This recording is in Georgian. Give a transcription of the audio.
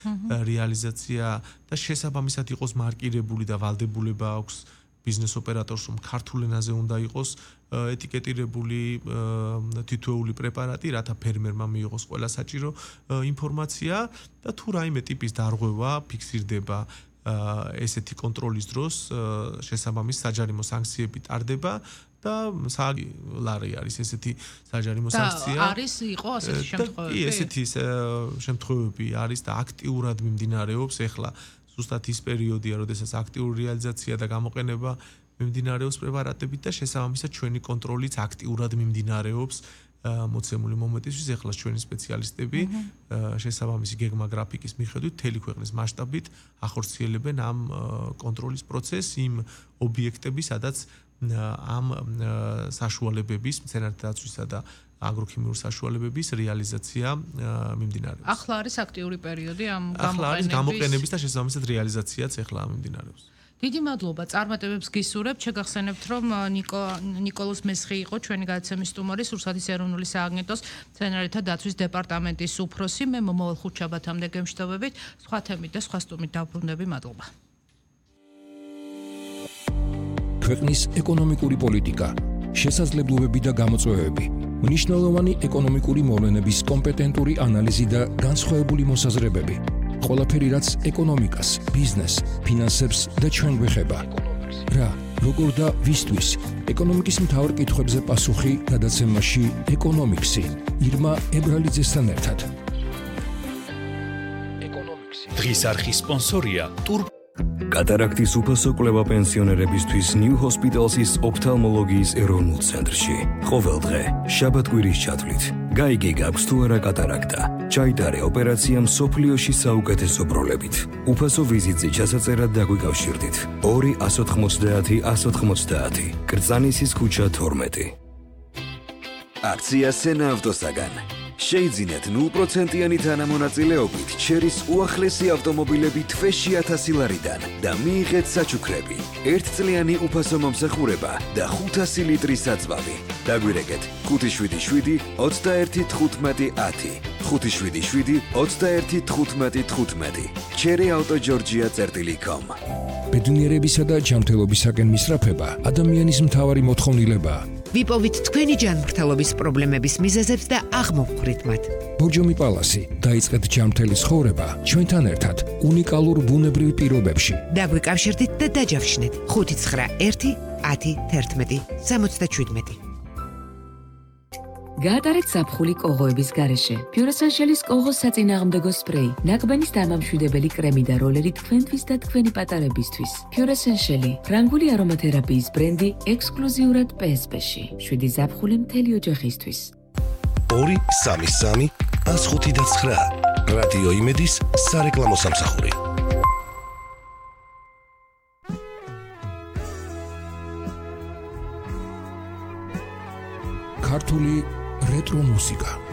რეალიზაცია და შესაბამისად იყოს მარკირებული და ვალდებულება აქვს ბიზნეს ოპერატორს, რომ ქართულ ენაზე უნდა იყოს ეტიკეტირებული თითოეული პრეპარატი, რათა ფერმერმა მიიღოს ყველა საჭირო ინფორმაცია და თუ რაიმე ტიპის დარღვევა ფიქსირდება ესეთი კონტროლის დროს შესაბამის საჯარიმო სანქციები ტარდება და ლარი არის ესეთი საჯარიმო სანქცია. არის იყო ასეთი შემთხვევები? კი, ესეთი შემთხვევები არის და აქტიურად მიმდინარეობს ახლა ზუსტად ის პერიოდია, როდესაც აქტიური რეალიზაცია და გამოყენება მიმდინარეობს პრეპარატებით და შესაბამისად ჩვენი კონტროლიც აქტიურად მიმდინარეობს მოცემული მომენტისთვის. ახლა ჩვენი სპეციალისტები შესაბამისი გეგმა გრაფიკის მიხედვით მთელი ქვეყნის მასშტაბით ახორციელებენ ამ კონტროლის პროცესს იმ ობიექტების, სადაც ამ საშუალებების, მცენარეთა დაცვისა და აგროქიმიური საშუალებების რეალიზაცია მიმდინარეობს. ახლა არის აქტიური პერიოდი ამ გამოყენების და შესაბამისად რეალიზაციაც ახლა მიმდინარეობს. დიდი მადლობა, წარმატებებს გისურვებთ. შეგახსენებთ, რომ ნიკოლოზ მესხი იყო ჩვენი გადაცემის სტუმარი, რუსეთის ეროვნული სააგენტოს მცენარეთა დაცვის დეპარტამენტის უფროსი. მე მომავალ ხუთშაბათამდე გემშვიდობებით, სხვა თემით და სხვა სტუმრით დავბრუნდები. მადლობა. ქვეყნის ეკონომიკური პოლიტიკა, შესაძლებლობები და გამოწვევები, მნიშვნელოვანი ეკონომიკური მოვლენების კომპეტენტური ანალიზი და განსხვავებული მოსაზრებები. ყველაფერი, რაც ეკონომიკას, ბიზნესს, ფინანსებს და ჩვენ გვეხება. რა, როგორ და ვისთვის? ეკონომიკის მთავარ კითხვებზე პასუხი გადაცემაში ეკონომიქსი. ირმა ებრალიძესთან ერთად. დღის არხის სპონსორია კატარაქტის უფასო კვლევა პენსიონერებისთვის New Hospital's ოფთალმოლოგიის ეროვნულ ცენტრში. ყოველ დღე, შაბათ-კვირის ჩათვლით, გაიგე გაქვს თუ არა კატარაქტა. ჩაიტარე ოპერაცია მსოფლიოში საუკეთესო ბროლებით. უფასო ვიზიტზე ჩასაწერად დაგვიკავშირდით. 2-190-190. კრწანისის ქუჩა 12. აქცია სენა ავტოსაგან. შეიძინეთ 0%-იანი თანამონაწილეობით ჩერის უახლესი ავტომობილები თვეში 1000 ლარიდან და მიიღეთ საჩუქრები, 1 წლიანი უფასო მომსახურება და 500 ლიტრის საწვავი. დაგვირეკეთ 577-21-15-10, 577-21-15-15. cherryautogeorgia.com. ბედნიერებისა და ჯანმრთელობისაკენ მისწრაფება ადამიანის მთავარი მოთხოვნილებაა. ვიპოვით თქვენი ჯანმრთელობის პრობლემების მიზეზებს და აღმოვხვრით მათ. ბორჯომი პალასი, დაიწყეთ ჯანმრთელი ცხოვრება ჩვენთან ერთად უნიკალურ ბუნებრივ პირობებში. დაგვიკავშირდით და დაჯავშნეთ 591-10-11-77. გაატარეთ ზაფხული კოღოების გარეშე. Pure-Essentials კოღოს საწინააღმდეგო სპრეი, ნაკბენის დამამშვიდებელი კრემი და როლერი თქვენთვის და თქვენი პატარებისთვის. Pure-Essentials, ფრანგული არომათერაპიის ბრენდი ექსკლუზიურად PSP-ში. 7 ზაფხული მთელი ოჯახისთვის. 2-3-3-105-9 რადიო იმედის სარეკლამო სამსახური. ქართული რეტრო მუსიკა.